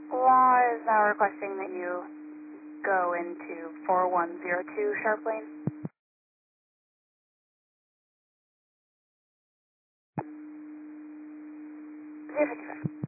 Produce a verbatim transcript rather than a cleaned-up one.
Law is now requesting that you go into four one zero two Sharp Lane. zero fifty-five.